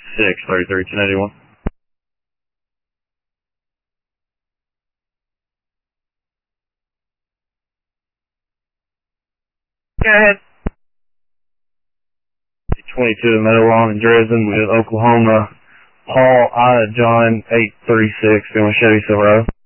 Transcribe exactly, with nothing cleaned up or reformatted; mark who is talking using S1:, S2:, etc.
S1: six thirty-three, ten eighty-one.
S2: Go ahead.
S1: twenty-two Meadowlawn in Dresden with Oklahoma. Paul, Ida, John, eight thirty-six, going Chevy Silverado.